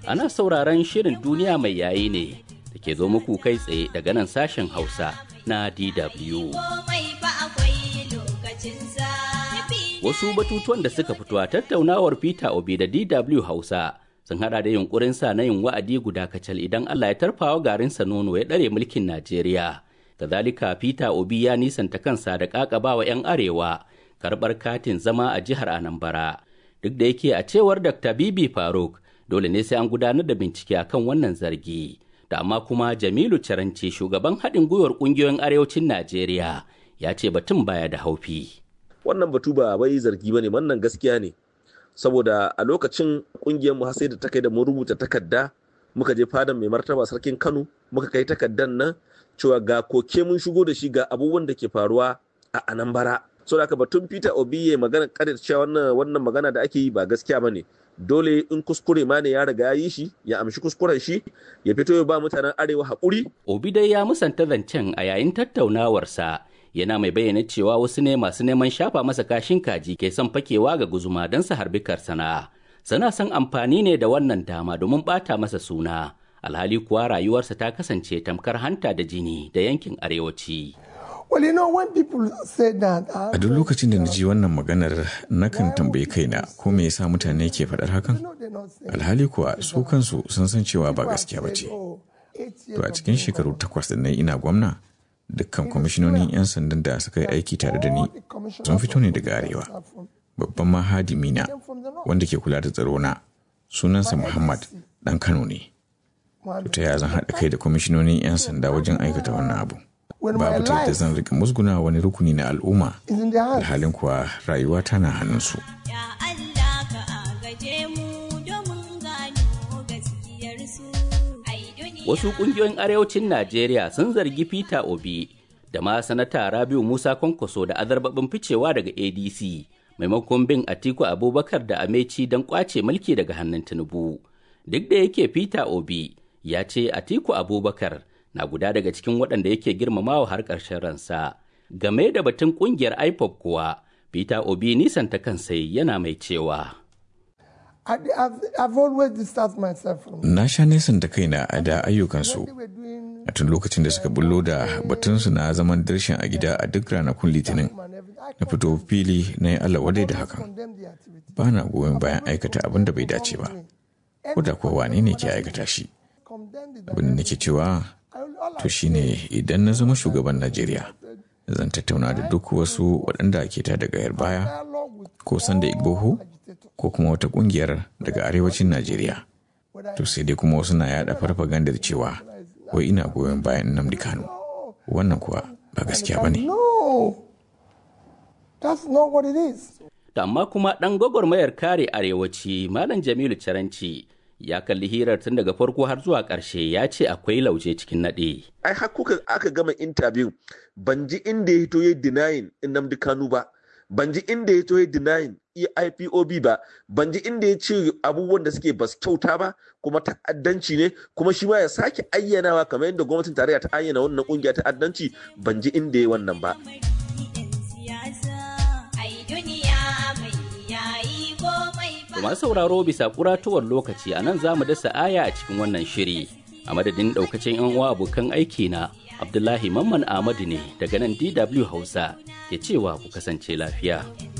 Ana sauraron shirin duniya mai yayi ne da ke zo muku kai tsaye daga nan sashen Hausa na DW. Wasu batutuwan da suka fito a tattaunawar Peter Obi da DW Hausa sun hada da yunkurinsa na yin wa'adi guda kacal idan Allah ya tarfawa garinsa nono ya ɗare mulkin Najeriya. Kazalika Peter Obi ya nisanta kansa da ƙaƙabawa 'yan arewa karɓar katin zama a jihar Anambra. Duk da yake a cewar Dr. Bibi Faruk, dole ne sai an gudanar da bincike akan wannan zargi. Da amma kuma Jamilu Caranci, shugaban haɗin gwiwar ƙungiyoyin arewacin Najeriya, ya ce batun baya da haufi. Wannan batu ba wai zargi bane, wannan gaskiya ne. Saboda a lokacin ƙungiyar mu sai da ta kai da mun rubuta takarda, muka je fadan mai martaba sarkin Kano, muka kai takardan nan cewa ga koke mun shigo da shi ga abubuwan da ke faruwa a Anambra. Saboda haka batun Peter Obi ya magana kadar cewa wannan magana da ake yi ba gaskiya bane. Dole in kuskure ma ne ya riga ya yi shi, ya amshi kuskuren shi, ya fito ya ba mutanen arewa haƙuri. Obi dai ya musanta zancen a yayin tattaunawarsa, yana mai bayyana cewa wasu ne masu neman shafa masa kashin kaji ke son fakewa ga guzuma don su harbi karsana. Sana son amfani ne da wannan dama domin ɓata masa suna, alhali kuwa rayuwarsa ta kasance tamkar hanta da jini da yankin arewaci. A duk lokacin da na ji wannan maganar nakan tambayi kaina ko me yasa mutane ke faɗar hakan? Alhali kuwa su kansu sun san cewa ba gaskiya ba ce. To a cikin shekaru 8 da na ina gwamna, dukkan kwamishinonin 'yan sandan da suka yi aiki tare da ni sun fito ne daga arewa. Babban mahadimi na wanda ke kula da tsaro na sunansa Muhammad ɗan Kano ne. Ta yaya zan haɗa kai da kwamishinonin 'yan sanda wajen aikata wannan abu? Babu ta da zan rika musguna wani rukuni na al'umma, alhalin kuwa rayuwa tana hannunsu. Wasu ƙungiyoyin arewacin Najeriya sun zargi Peter Obi da ma sanata Rabiu Musa Kwankwaso da azarbabin ficewa daga ADC maimakon bin Atiku Abubakar da Amechi don kwace mulki daga hannun Tinubu. Duk da yake Peter Obi ya ce Atiku Abubakar na guda daga cikin waɗanda yake girmamawa har ƙarshen ransa. Game da batun ƙungiyar IPOB kuwa, Peter Obi nisanta kansa yana mai cewa. Na sha nesan da kaina a da ayyukansu a tun lokacin da suka bullo da batunsu na zaman darshin a gida a duk ranakun Litinin. Na fito fili na yi Allah wadai da hakan. Ba na goyon bayan aikata abin da bai dace ba, ko da kuwa wane ne ke aikata shi. Abin da nake cewa to shine idan na zama shugaban Najeriya, zan tattauna da duk wasu waɗanda ke ta daga yar baya ko sanda Igboho ko kuma wata ƙungiyar daga arewacin Najeriya. To sai dai kuma wasu na yaɗa farfagandar cewa wai ina goyon bayan Nnamdi Kanu. Wannan kuwa ba gaskiya ba ne. Amma kuma ɗan gwagwarmayar kare arewaci Malam Jamilu Caranci ya kalli hirar tun daga farko har zuwa ƙarshe, ya ce akwai lauje cikin naɗe. Ai har kuka aka gama interview, ban ji inda ya hito ya denying Nnamdi Kanu ba, ban ji inda ya hito ya denying IPOB ba, ban ji inda ya ce abubuwan da suke basu kyauta ba kuma ta'addanci ne, kuma shi ma ya sake ayyanawa kamar yadda gwamnatin tarayya ta ayyana wannan kungiya ta'addanci, ban ji inda ya wannan ba. Masu sauraro bisa kuratuwar lokaci a nan za mu dasa aya a cikin wannan shiri. A madadin ɗaukacin 'yan uwa abokan aiki na Abdullahi Mamman Ahmadu ne daga nan DW Hausa ke cewa ku kasance lafiya.